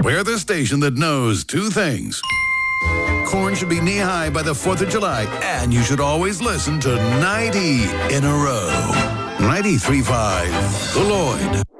We're the station that knows two things. Corn should be knee-high by the 4th of July, and you should always listen to 90 in a row. 93.5, The Lloyd.